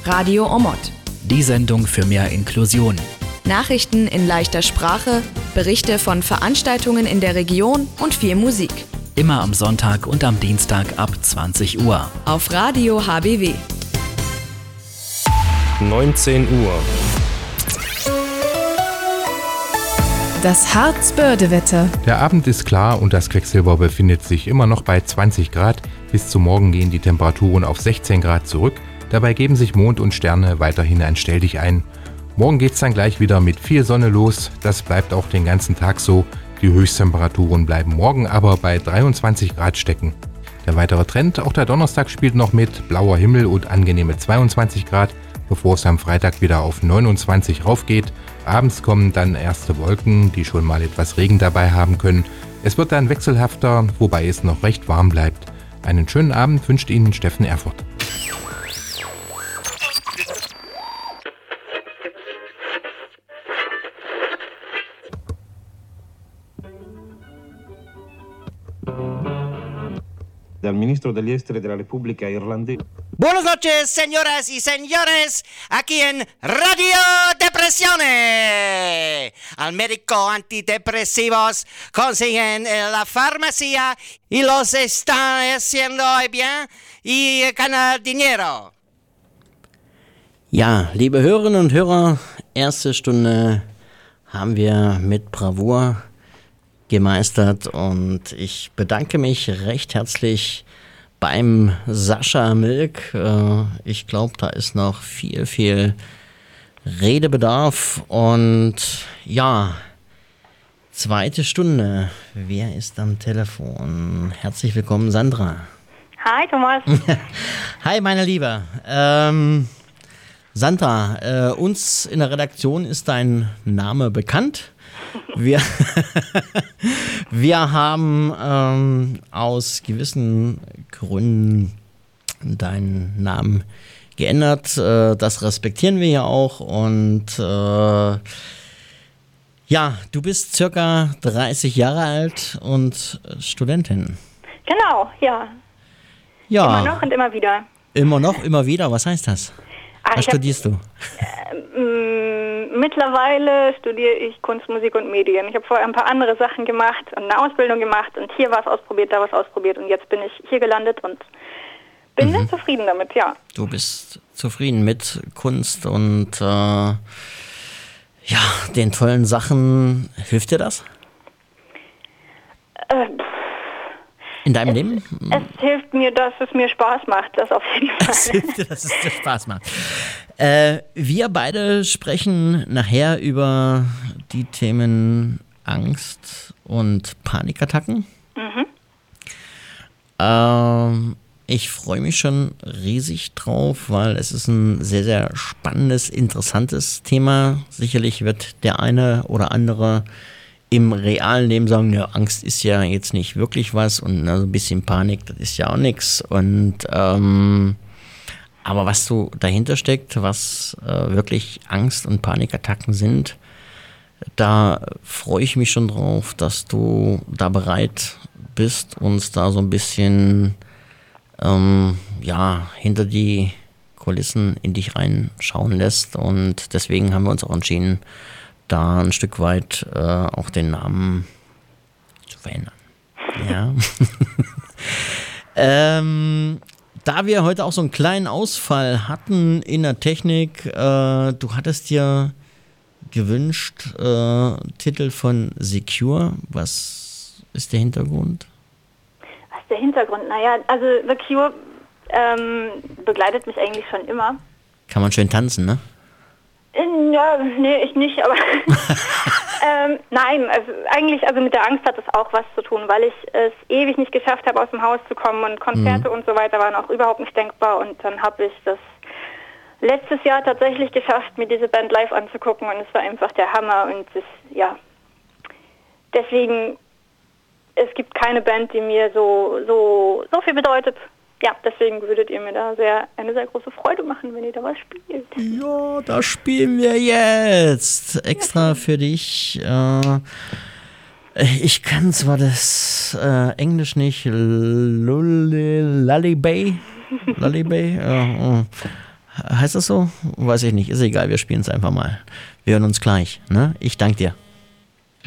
Radio Omot. Die Sendung für mehr Inklusion. Nachrichten in leichter Sprache, Berichte von Veranstaltungen in der Region und viel Musik. Immer am Sonntag und am Dienstag ab 20 Uhr. Auf Radio HBW. 19 Uhr. Das Harzbördewetter. Der Abend ist klar und das Quecksilber befindet sich immer noch bei 20 Grad. Bis zum Morgen gehen die Temperaturen auf 16 Grad zurück. Dabei geben sich Mond und Sterne weiterhin ein Stelldich ein. Morgen geht's dann gleich wieder mit viel Sonne los. Das bleibt auch den ganzen Tag so. Die Höchsttemperaturen bleiben morgen aber bei 23 Grad stecken. Der weitere Trend, auch der Donnerstag spielt noch mit. Blauer Himmel und angenehme 22 Grad, bevor es am Freitag wieder auf 29 raufgeht. Abends kommen dann erste Wolken, die schon mal etwas Regen dabei haben können. Es wird dann wechselhafter, wobei es noch recht warm bleibt. Einen schönen Abend wünscht Ihnen Steffen Erfurt. Dal Ministro degli Esteri della Repubblica Irlandese. Buenas noches, señoras y señores, aquí en Radio Depresione. Al médico antidepresivos consiguen en la farmacia y los están haciendo bien y ganan dinero. Ja, liebe Hörerinnen und Hörer, erste Stunde haben wir mit Bravour gemeistert und ich bedanke mich recht herzlich beim Sascha Milk. Ich glaube, da ist noch viel Redebedarf und ja, zweite Stunde. Wer ist am Telefon? Herzlich willkommen, Sandra. Hi, Thomas. Hi, meine Liebe. Sandra, uns in der Redaktion ist dein Name bekannt. Wir haben aus gewissen Gründen deinen Namen geändert. Das respektieren wir ja auch. Und ja, du bist circa 30 Jahre alt und Studentin. Genau, ja. Ja. Immer noch und immer wieder. Immer noch, immer wieder. Was heißt das? Was studierst du? Mittlerweile studiere ich Kunst, Musik und Medien. Ich habe vorher ein paar andere Sachen gemacht und eine Ausbildung gemacht und hier was ausprobiert, da was ausprobiert und jetzt bin ich hier gelandet und bin sehr zufrieden damit, ja. Du bist zufrieden mit Kunst und ja, den tollen Sachen. Hilft dir das? In deinem Leben? Es hilft mir, dass es mir Spaß macht, das auf jeden Fall. Es hilft dir, dass es dir Spaß macht. Wir beide sprechen nachher über die Themen Angst und Panikattacken. Ich freue mich schon riesig drauf, weil es ist ein sehr, sehr spannendes, interessantes Thema. Sicherlich wird der eine oder andere im realen Leben sagen, ja, Angst ist ja jetzt nicht wirklich was und also ein bisschen Panik, das ist ja auch nichts. Und aber was so dahinter steckt, was wirklich Angst- und Panikattacken sind, da freue ich mich schon drauf, dass du da bereit bist, uns da so ein bisschen ja, hinter die Kulissen in dich reinschauen lässt. Und deswegen haben wir uns auch entschieden, da ein Stück weit auch den Namen zu verändern. Ja. Da wir heute auch so einen kleinen Ausfall hatten in der Technik, du hattest dir gewünscht, Titel von Secure. Was ist der Hintergrund? Was ist der Hintergrund? Naja, also The Cure begleitet mich eigentlich schon immer. Kann man schön tanzen, ne? Ja, nee, ich nicht, aber nein, also eigentlich, also mit der Angst hat es auch was zu tun, weil ich es ewig nicht geschafft habe, aus dem Haus zu kommen und Konzerte und so weiter waren auch überhaupt nicht denkbar und dann habe ich das letztes Jahr tatsächlich geschafft, mir diese Band live anzugucken und es war einfach der Hammer und es, ja, deswegen, es gibt keine Band, die mir so viel bedeutet. Ja, deswegen würdet ihr mir da eine sehr große Freude machen, wenn ihr da was spielt. Ja, da spielen wir jetzt extra für dich. Ich kann zwar das Englisch nicht, Lullaby, Heißt das so? Weiß ich nicht. Ist egal, wir spielen es einfach mal. Wir hören uns gleich. Ne? Ich danke dir.